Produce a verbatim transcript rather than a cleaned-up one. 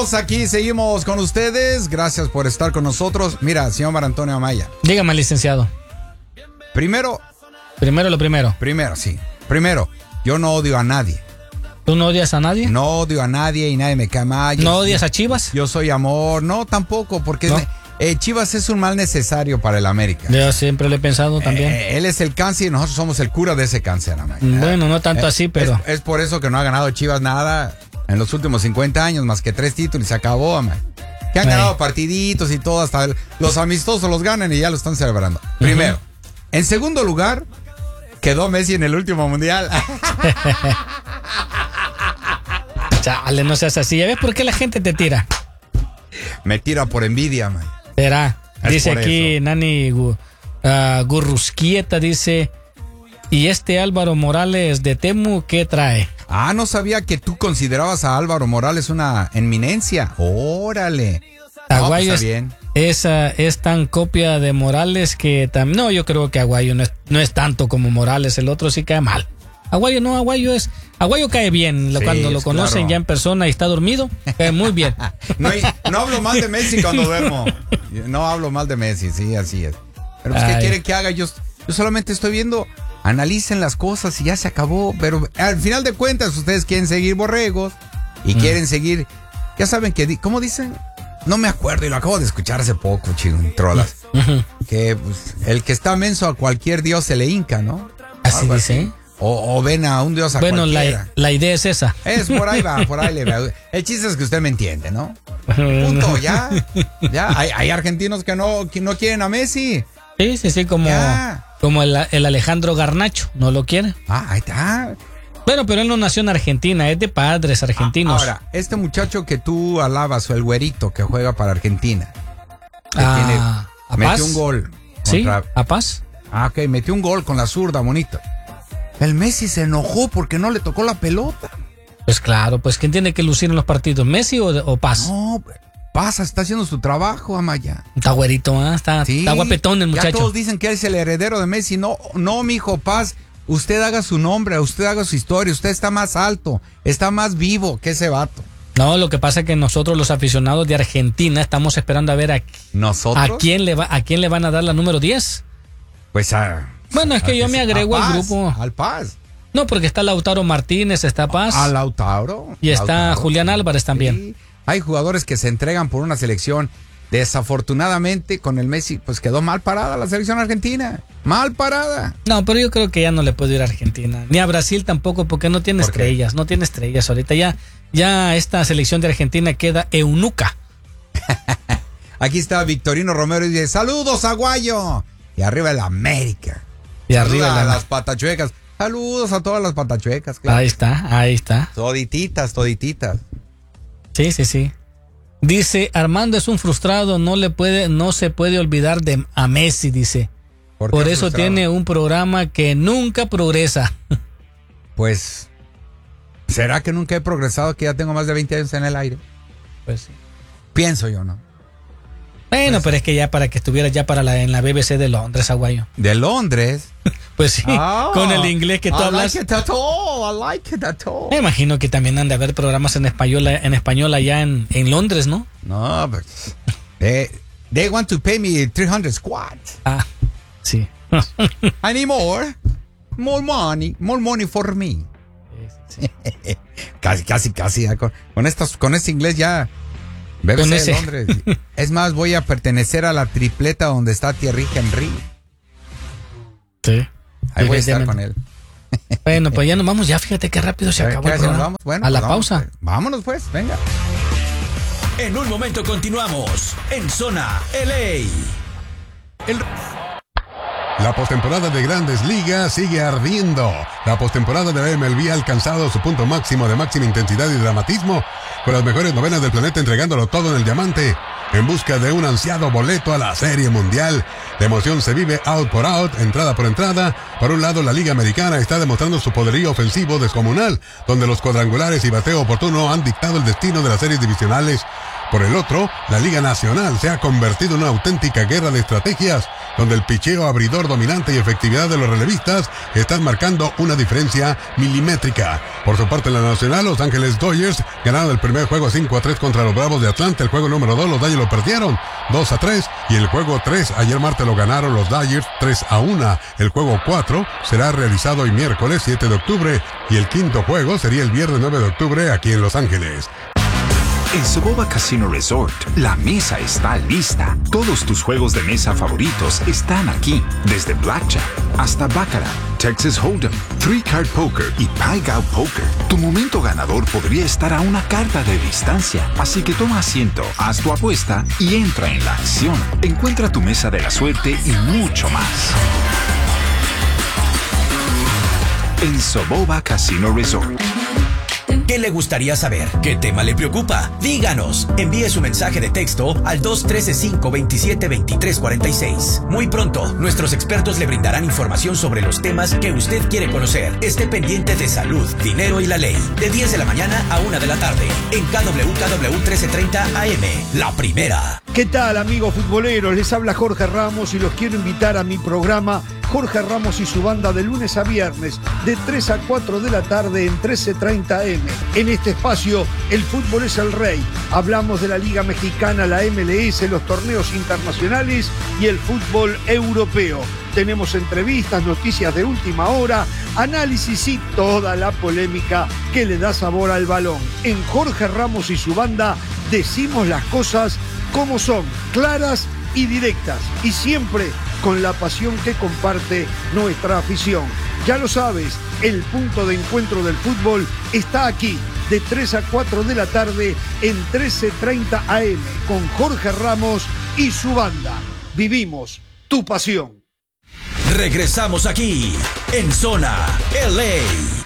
Aquí seguimos con ustedes. Gracias por estar con nosotros. Mira, señor Mar Antonio Amaya. Dígame, licenciado. Primero. Primero lo primero. Primero, sí. Primero, yo no odio a nadie. ¿Tú no odias a nadie? No odio a nadie y nadie me cae mal. ¿No odias a Chivas? Yo soy amor. No, tampoco, porque ¿No? Eh, Chivas es un mal necesario para el América. Yo siempre lo he pensado también. Eh, él es el cáncer y nosotros somos el cura de ese cáncer, Amaya. Bueno, no tanto eh, así, pero... Es, es por eso que no ha ganado Chivas nada en los últimos cincuenta años, más que tres títulos y se acabó, Amaya. Que han Ay. ganado partiditos y todo, hasta el, los amistosos los ganan y ya lo están celebrando. Primero. Uh-huh. En segundo lugar, quedó Messi en el último mundial. Chale, no seas así. ¿Ya ves por qué la gente te tira? Me tira por envidia, man. Será. Dice aquí eso. Nani uh, Gurrusquieta, dice, ¿y este Álvaro Morales de Temu qué trae? Ah, no sabía que tú considerabas a Álvaro Morales una eminencia. Órale. Aguayo no, pues es, esa es tan copia de Morales que también... No, yo creo que Aguayo no es, no es tanto como Morales, el otro sí cae mal. Aguayo no, Aguayo es... Aguayo cae bien, sí, cuando lo conocen claro. ya en persona y está dormido, cae muy bien. no, no hablo mal de Messi cuando duermo. No hablo mal de Messi, sí, así es. Pero pues, ¿qué quiere que haga? Yo, yo solamente estoy viendo, analicen las cosas y ya se acabó. Pero al final de cuentas, ustedes quieren seguir borregos y mm. quieren seguir... Ya saben que... ¿Cómo dicen? No me acuerdo y lo acabo de escuchar hace poco, chico, trolas. Uh-huh. Que pues, el que está menso a cualquier dios se le hinca, ¿no? Así dice. Así. O, o ven a un dios a bueno, cualquiera. Bueno, la, la idea es esa. Es por ahí va, por ahí le veo. El chiste es que usted me entiende, ¿no? Punto, ya. Ya. Hay, hay argentinos que no, que no quieren a Messi. Sí, sí, sí, como, como el, el Alejandro Garnacho, no lo quiere. Ah, ahí está. Bueno, pero él no nació en Argentina, es de padres argentinos. Ahora, este muchacho que tú alabas, o el güerito que juega para Argentina. Que ah, tiene, ¿A metió Paz? un gol. Sí, contra, ¿A Paz? Ah, ok, metió un gol con la zurda, bonito. El Messi se enojó porque no le tocó la pelota. Pues claro, pues ¿quién tiene que lucir en los partidos? ¿Messi o, o Paz? No, Paz está haciendo su trabajo, Amaya. Está güerito, ¿eh? está, sí, está guapetón el muchacho. Ya todos dicen que él es el heredero de Messi. No, no, mijo, Paz. Usted haga su nombre, usted haga su historia, usted está más alto, está más vivo que ese vato. No, lo que pasa es que nosotros los aficionados de Argentina estamos esperando a ver a, ¿Nosotros? a quién le va, a quién le van a dar la número diez. Pues a... Bueno, es que yo me agrego al grupo. Al Paz. No, porque está Lautaro Martínez, está Paz. A Lautaro. Y está Lautaro, Julián Álvarez también. Sí. Hay jugadores que se entregan por una selección. Desafortunadamente, con el Messi, pues quedó mal parada la selección argentina. Mal parada. No, pero yo creo que ya no le puedo ir a Argentina. Ni a Brasil tampoco, porque no tiene estrellas. No tiene estrellas ahorita. Ya, ya esta selección de Argentina queda eunuca. Aquí está Victorino Romero y dice, saludos, Aguayo. Y arriba el América. Y arriba la... la... las patachuecas. Saludos a todas las patachuecas. Claro. Ahí está, ahí está. Todititas, todititas. Sí, sí, sí. Dice, Armando es un frustrado, no le puede, no se puede olvidar de a Messi, dice. ¿Por, Por eso frustrado? Tiene un programa que nunca progresa. Pues, ¿será que nunca he progresado, que ya tengo más de veinte años en el aire? Pues sí. Pienso yo, ¿no? Bueno, pues, pero es que ya para que estuviera ya para la en la B B C de Londres, Aguayo. ¿De Londres? Pues sí, oh, con el inglés que tú I hablas. Like it at all, I like it at all. Me imagino que también han de haber programas en español, en español allá en, en Londres, ¿no? No, pero they, they want to pay me three hundred squats. Ah, sí. I need more, more money, more money for me. Sí, sí. casi, casi, casi. Con, con, estos, con este inglés ya. B B C de Londres. Es más, voy a pertenecer a la tripleta donde está Thierry Henry. Sí. Ahí voy a estar con él. Bueno, pues ya nos vamos, ya fíjate qué rápido se acabó el programa. Vamos? Bueno, a pues la vamos, pausa. Pues. Vámonos pues, venga. En un momento continuamos en Zona L A. El... La postemporada de Grandes Ligas sigue ardiendo. La postemporada de M L B ha alcanzado su punto máximo de máxima intensidad y dramatismo, con las mejores novenas del planeta entregándolo todo en el diamante, en busca de un ansiado boleto a la Serie Mundial. La emoción se vive out por out, entrada por entrada. Por un lado, la Liga Americana está demostrando su poderío ofensivo descomunal, donde los cuadrangulares y bateo oportuno han dictado el destino de las series divisionales. Por el otro, la Liga Nacional se ha convertido en una auténtica guerra de estrategias, donde el picheo abridor dominante y efectividad de los relevistas están marcando una diferencia milimétrica. Por su parte, en la Nacional, Los Ángeles Dodgers ganaron el primer juego cinco a tres contra los Bravos de Atlanta. El juego número dos, los Dodgers lo perdieron dos a tres. Y el juego tres, ayer martes lo ganaron los Dodgers tres a uno. El juego cuatro será realizado hoy miércoles siete de octubre. Y el quinto juego sería el viernes nueve de octubre aquí en Los Ángeles. En Soboba Casino Resort, la mesa está lista. Todos tus juegos de mesa favoritos están aquí. Desde Blackjack hasta Baccarat, Texas Hold'em, Three Card Poker y Pai Gow Poker. Tu momento ganador podría estar a una carta de distancia. Así que toma asiento, haz tu apuesta y entra en la acción. Encuentra tu mesa de la suerte y mucho más. En Soboba Casino Resort. ¿Qué le gustaría saber? ¿Qué tema le preocupa? Díganos. Envíe su mensaje de texto al dos uno tres, cinco dos siete, dos tres cuatro seis. Muy pronto, nuestros expertos le brindarán información sobre los temas que usted quiere conocer. Esté pendiente de salud, dinero y la ley. De diez de la mañana a una de la tarde. En K W K W trece treinta A M. La Primera. ¿Qué tal, amigos futboleros? Les habla Jorge Ramos y los quiero invitar a mi programa Jorge Ramos y su banda de lunes a viernes de tres a cuatro de la tarde en trece treinta A M. En este espacio, el fútbol es el rey. Hablamos de la Liga Mexicana, la M L S, los torneos internacionales y el fútbol europeo. Tenemos entrevistas, noticias de última hora, análisis y toda la polémica que le da sabor al balón. En Jorge Ramos y su banda decimos las cosas como son, claras y directas, y siempre con la pasión que comparte nuestra afición. Ya lo sabes, el punto de encuentro del fútbol está aquí, de tres a cuatro de la tarde en trece treinta A M, con Jorge Ramos y su banda. Vivimos tu pasión. Regresamos aquí, en Zona L A.